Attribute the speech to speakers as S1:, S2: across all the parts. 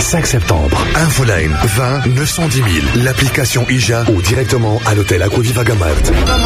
S1: 5 septembre. Infoline 20 910 000. L'application IJA ou directement à l'hôtel Aquaviva Gamart.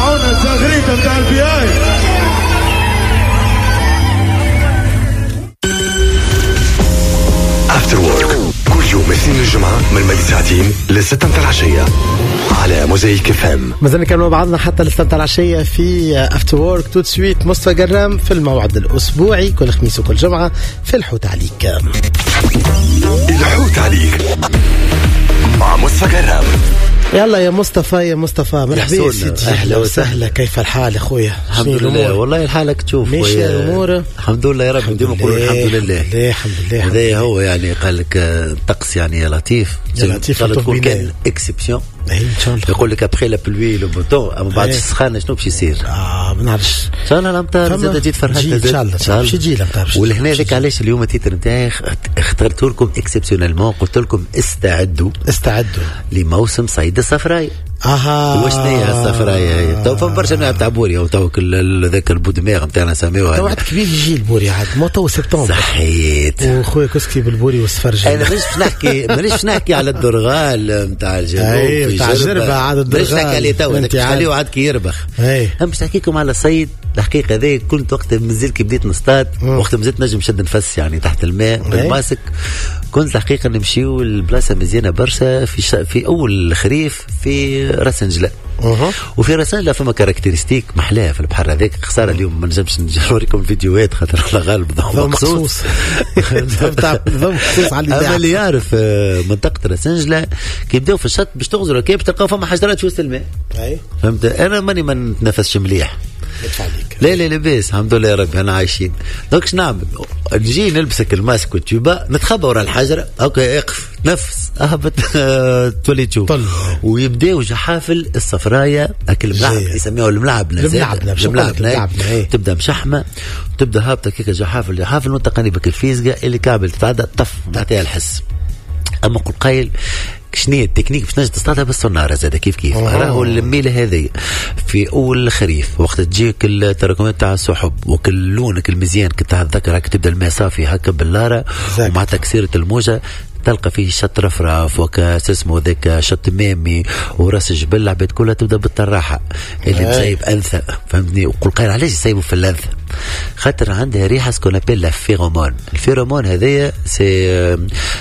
S1: After Work كل يوم اثنين الجمعة من مدى ساعتين للستة العشية على موزايك FM.
S2: مازلنا كانوا مع بعضنا حتى للستة العشية في After Work. تو تسويت مصطفى جرام في الموعد الأسبوعي كل خميس وكل جمعة في الحوت عليك.
S1: الحوت عليك مع مصطفى جرام.
S2: يلا يا مصطفى مرحبا يا سيدي. أهلا وسهلا. كيف الحال أخويا؟
S3: الحمد لله والله الحالك تشوف
S2: ماشي الأمور
S3: الحمد لله يا رب. ديما نقول الحمد لله.
S2: الحمد لله.
S3: هذا هو يعني قال لك الطقس يعني يا لطيف. تقول كان اكسبسيون
S2: ان شاء الله.
S3: يقول لك ابخي لا بلوي لو بوتون اما بعد السخانه شنو باش يصير؟
S2: ما نعرفش
S3: ان شاء الله الامطار زاد تجي تفرحت
S2: ان شاء الله باش تجي الامطار.
S3: ولهنا ذاك علاش اليوم التيتر نتاعي اخترت لكم اكسبسيونيلمون قلت لكم استعدوا لموسم صيد الصفراي. واش هي الصفرايه؟ تو فما برشا نوع تاع بوري او تو ذاك البودمير نتاعنا سميوها.
S2: تو واحد كبير يجي البوري عاد ما تو سبتمبر.
S3: صحيت.
S2: وخويا كسكي بالبوري والسفرج.
S3: انا مانيش نحكي على الدرغال نتاع الجنوب
S2: نتاع الجربه عاد الدرغال.
S3: مانيش نحكي عليه تو خليه عاد كي يربخ. باش نحكيكم على الصيد. الحقيقه هذا كنت وقت مازال كي بديت نصطاد وقت مازلت نجم نشد نفس يعني تحت الماء بالماسك. كنت الحقيقه نمشيو لبلاصه مزيانه برشا في اول الخريف في راس نجله. وفي راس نجله فما كاركترستيك محلاها في البحر هذاك. خساره اليوم ما نجمش نوريكم الفيديوهات خاطر الله غالب ضوء مخصوص. اما اللي يعرف منطقه راس نجله كي يبداو في الشط باش تغزروا كيف تلقاو فما حجرات في وسط الماء. فهمت. انا ماني ما نتنفسش مليح. لا لاباس الحمد لله يا ربي انا عايشين. دونك شنو نعمل؟ نجي نلبسك الماسك والتيوبا نتخبى ورا الحجره اوكي اقف نفس اهبط تولي تشوف. ويبداو جحافل الصفرايه اكل ملعب يسميوه الملعب. تبدا مشحمه تبدا هابطه كيك جحافل وانت قريبك الفيزقه اللي كابل تتعدى طف تعطيها الحس. اما قل قايل شنية التكنيك باش نجي تصطادها بالسونار زاد كيف راهو الميله هذه في اول الخريف وقت تجيك التراكمات تاع السحب وكل لونك المزيان كنت تذكر هكا تبدا الماء صافي هكا باللاره ومع تكسيره الموجه تلقى فيه شط رفراف وكاس اسمه ذاك شط مامي وراس الجبل العباد كلها تبدا بالطراحه اللي مسيب انثى. فهمتني. وقل قايل علاش يسيبوا في الانثى؟ خاطر عندها ريحه سكون ابيل لا فيرومون. الفيرومون هذايا سي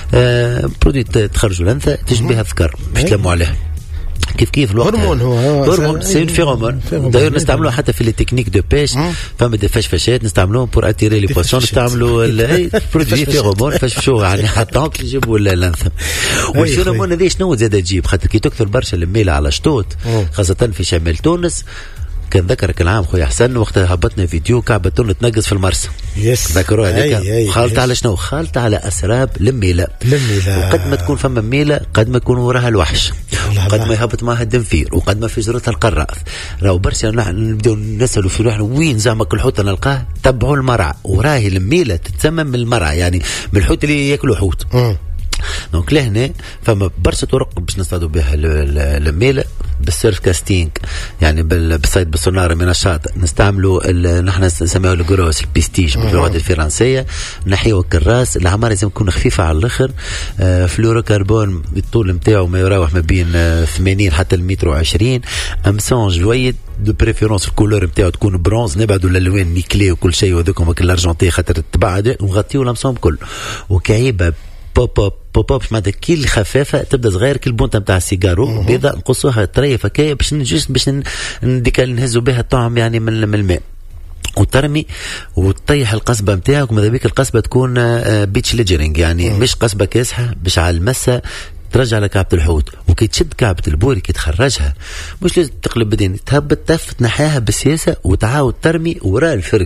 S3: برودوي تخرجوا الانثى تجي بها الذكر باش تلموا عليها كيف الوقت. هرمون سي فيرومون. داير نستعملوه حتى في لي تكنيك دو بيش. فما دي فشفشات نستعملوهم بور اتيري لي بوسون. نستعملوا برودوي فيرومون فشفشوه يعني حتى يجيبوا الانثى. والفيرومون هذا شنو زاد تجيب؟ خاطر كي تكثر برشا الميله على شطوط خاصه في شمال تونس. كان ذكرك العام خويا حسن وقتها هبطنا فيديو كعبة تون تنقص في المرسى. ذكروا هذيك خالت على شنو؟ خالت على اسراب الميله. وقد ما تكون فما ميله قد ما يكون وراها الوحش وقد ما يهبط معها الدنفير وقد ما في جرتها القراف. راهو برشا نبداو نسالوا في روحنا وين زعما كل حوت نلقاه تبعوا المرعى وراهي الميله تتسمى من المرعى يعني من الحوت اللي ياكلوا حوت. دونك لهنا فما برشا طرق باش نصطادوا بها الميله. بالسيرف كاستينغ يعني بالصيد بالسونار من الشاطئ نستعملوا نحن نسميوه الجروس البيستيج باللغه الفرنسيه. نحيو الكراس العمار لازم يكون خفيفه على الاخر. فلوروكربون الطول نتاعو ما يراوح ما بين 80 حتى 120. امسون جويد دو بريفيرونس الكولور نتاعو تكون برونز. نبعدوا الالوان نيكلي وكل شيء وذوكم الارجنتي خاطر تبعد ونغطيو الامسون بكل. وكعيبه بوب معناتها كي خفافه تبدا صغير كي البونطه نتاع السيجارو بيضاء نقصوها طريف هكايا باش نديك نهزوا بها الطعم يعني من الماء وترمي وتطيح القصبه نتاعك. وماذا بيك القصبه تكون بيتش ليجرينج يعني مش قصبه كاسحه باش على المسه ترجع لكعبة الحوت. وكي تشد كعبة البوري كي تخرجها مش لازم تقلب بدين تهبط تف تنحيها بسياسة وتعاود ترمي وراء الفرق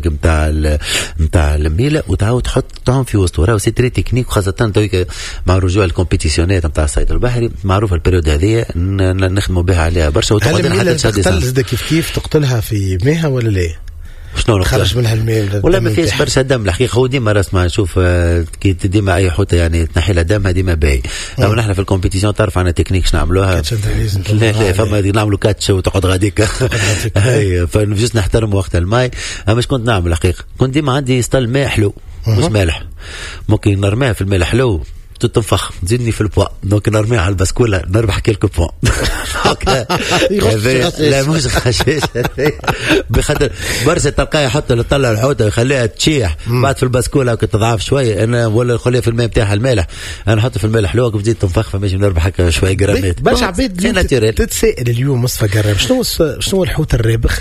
S3: متاع الميلة وتعاود تحط طعم في وسط وراء. سي تري تكنيك خاصة تويك مع رجوع الكومبيتيسيونات متاع الصيد البحري معروفة البريود هذه نخدموا بها عليها برشا.
S2: هل الميلة تقتل كيف تقتلها في ميها ولا ليه؟
S3: شنو
S2: خرج منها الماء
S3: ولا ما فيش برشا دم الحقيقه. هو ديما راس ما نشوف كي ديما اي حوته يعني تنحي لها دم ديما باهي. لو نحن في الكومبيتيسيون تعرف عنا تكنيك نعملوها. لا فما نعملوا كاتش وتقعد غاديك اي فنجلس نحترم وقت الماء. اما اش كنت نعمل الحقيقه كنت ديما عندي سطل ماء حلو مش مالح. ممكن نرميها في الماء الحلو تنفخ تزيدني في البوا دونك نرميها على البسكوله نربح كيلكو بوان. لا مش غشاش بخاطر برشا تلقاه يحط طلع الحوته ويخليها تشيح بعد في البسكوله كتضعف شويه انا ولا نخليها في الماء نتاعها المالح انا نحط في المالح لوك بزيد تنفخ فماشي نربح هكا شويه جرامات.
S2: برشا عباد تتسائل اليوم مصطفى قرام شنو الحوت الرابخ؟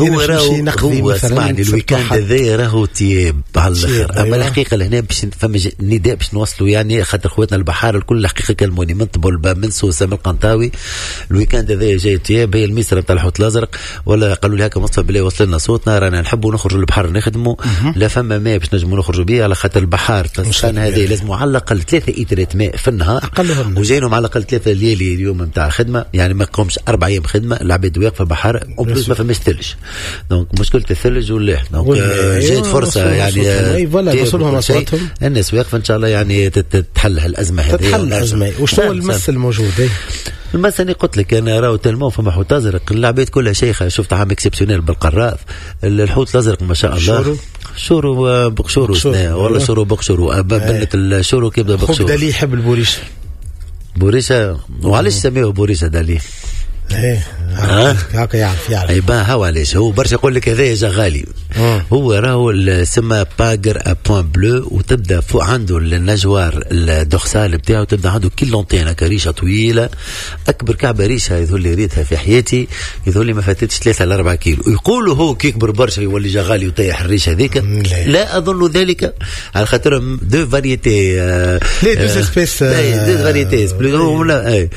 S3: هو اسمعني الويكاند هذا راهو تياب على الاخر. اما الحقيقه لهنا باش فما نداء باش نوصلوا يعني خاطر خواتنا البحار الكل الحقيقه كلموني من طبول من سوسه من القنطاوي الويكاند هذا جاي تياب هي الميسره نتاع الحوت الازرق ولا قالوا لي هكا مصطفى بلا وصل لنا صوتنا رانا نحبوا نخرجوا للبحر نخدموا لا فما ماء باش نجموا نخرجوا به على خاطر البحار تسخن هذه لازم على الاقل 3 إترات ماء في النهار وجاينهم على الاقل 3 ليالي اليوم نتاع خدمه يعني ما قومش 4 ايام خدمه العباد واقفه البحر وبلوس ما فماش ثلج دونك مشكله الثلج والله دونك جات فرصه يعني
S2: وصلهم اصواتهم
S3: الناس واقفه ان شاء الله يعني تتحل هالازمه هذه
S2: تتحل الازمه. وشنو المس الموجود؟
S3: المس انا قلت لك انا راهو تلمون فما حوت ازرق العباد كلها شيخه شفت عام اكسبسيونيل بالقراف الحوت الازرق ما شاء الله شورو بقشورو والله شورو بقشورو بنت الشورو كيبدا بقشورو
S2: دالي يحب البوريش
S3: بوريشه وعلاش سميوه بوريشه دالي
S2: ايه هاكا يعرف
S3: اي با هو علاش هو برشا يقول لك هذا جا غالي هو راهو سما باغر ا بوان بلو وتبدا فوق عنده النجوار الدخسال بتاعه تبدا عنده كيلونتين كريشه طويله اكبر كعبه ريشه يظل لي ريتها في حياتي يظل لي ما فاتتش 3 ل 4 كيلو ويقولوا هو كي يكبر برشا يولي جا غالي وطيح الريشه هذيك لا اظن ذلك على خاطر دو فاريتي
S2: لي دو اسبيس
S3: دو فاريتيز بلو لا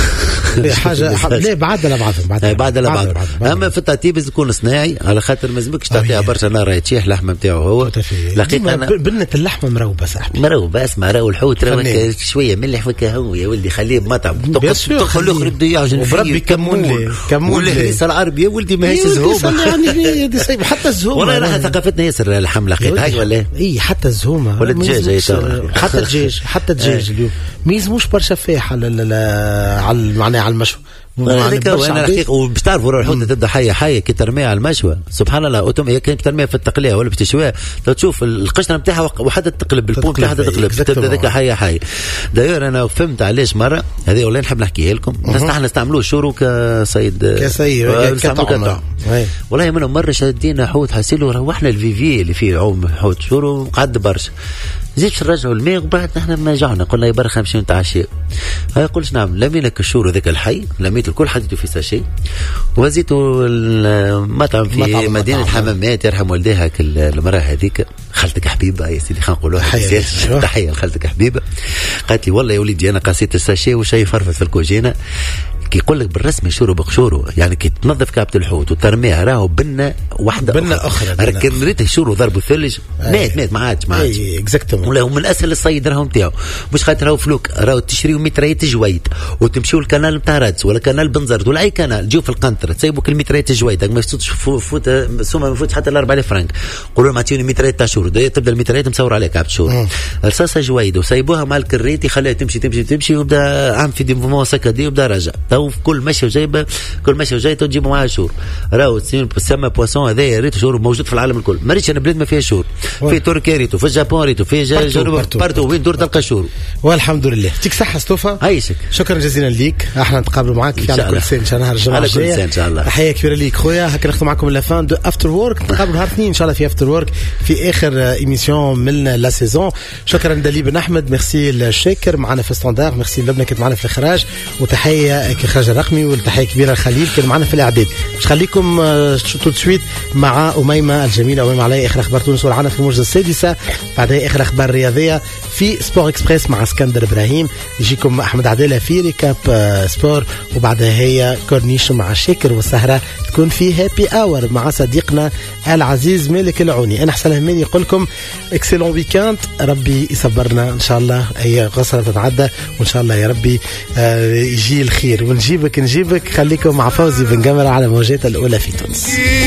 S2: حاجه لا بعد بعضهم
S3: اما في الترتيب تكون صناعي على خاطر ما لازمكش تعطيها برشا نار يتشيح اللحمه نتاعو هو
S2: الحقيقه بنه اللحمه مروبه صاحبي
S3: مروبه اسمع راهو الحوت راهو شويه ملح وكا هو يا ولدي خليه بمطعم تدخل الاخر يبدا يعجن
S2: وربي كمون
S3: والهريسه العربي يا ولدي ماهيش زهومه
S2: يعني حتى الزهومه
S3: والله راح ثقافتنا ياسر الحمله لقيت هاي ولا
S2: اي حتى الزهومه
S3: ولا الدجاج
S2: حتى الدجاج اليوم ما يلزموش برشا فايح على معناها على المشوى
S3: هذيك وانا الحقيقه وباش تعرفوا الحوت تبدا حيه كي ترميها على المشوى سبحان الله هي كانت ترميها في التقليه ولا باش تشويها تشوف القشره نتاعها وحتى تقلب البون نتاعها تقلب تبدا ذيك حيه داير انا فهمت علاش مره هذه ولا نحب نحكيها لكم نحن نستعملوه شورو كصيد كطعم والله منهم مره شادينا حوت حاسيلو روحنا الفيفي اللي فيه عوم حوت شورو قعد برشا زيدش نرجعوا الماء وبعد نحن ما رجعنا قلنا يبرخ 50 تاع شيء هاي قلت نعم لمينا الشورو ذاك الحي لميت الكل حطيته في ساشي وزيتوا المطعم في مدينه حمامات يرحم والديها المراه هذيك خالتك حبيبه يا سيدي خلينا نقولوا تحيه لخالتك حبيبه قالت لي والله يا وليدي انا قاسيت الساشي وشي فرفت في الكوجينه كي يقول لك بالرسمي شورو بقشورو يعني كي تنظف كعبة الحوت وترميها راهو بنة واحدة أخرى لكن ريته شورو ضربوا ثلج مات ما عادش ولا من أسهل الصيد راهو نتاعو مش خاطر راهو فلوك راهو تشريو متريات جويد وتمشيو الكنال نتاع رادس ولا كنال بنزرت ولا أي كنال تجيو في القنطرة تسيبوا كل متريات جويد ما يفوتش فوت سوما ما يفوتش حتى 4000 فرنك قولوا لهم اعطيوني متريات تاع شورو تبدا المتريات مصور عليها كعبة شورو رصاصة جويد وسيبوها مع الكريت يخليها تمشي وبدا عام في ديفومون سكادي وبدا راجع في كل مشي وجايبه كل مشي وجايته تجيبوا معاه شور راهو تسمى بواسون هذا يا ريت شور موجود في العالم الكل ما ريتش انا بلاد ما فيها شور في تركيا ريتو في اليابان ريتو في جنوب بارتو وين دور تلقى شور
S2: والحمد لله يعطيك صحه ستوفا
S3: عايشك
S2: شكرا جزيلا ليك احنا نتقابلوا معك في على كل سنه ان شاء الله الجمعه الجايه
S3: ان شاء الله
S2: تحيه كبيره ليك خويا هكا نختم معكم لا فان دو افتر وورك نتقابلوا نهار اثنين ان شاء الله في افتر وورك في اخر ايميسيون من لا سيزون شكرا دليل بن احمد ميرسي الشاكر معنا في ستاندار ميرسي لبنى كانت معنا في الاخراج وتحيه كخرج الرقمي والتحيه كبيره خليل كان معنا في الاعداد مش خليكم تو سويت مع اميمه الجميله اميمه علي اخر اخبار تونس والعنا في الموجه السادسه بعدها اخر اخبار رياضيه في سبور اكسبريس مع اسكندر ابراهيم يجيكم احمد عداله في ريكاب سبور وبعدها هي كورنيش مع شاكر والسهره تكون في هابي اور مع صديقنا العزيز مالك العوني انا حسن هماني يقول لكم اكسلون ويكاند ربي يصبرنا ان شاء الله هي غصره تتعدى وان شاء الله يا ربي يجي الخير ونجيبك خليكم مع فوزي بن جمرة على موجات الأولى في تونس.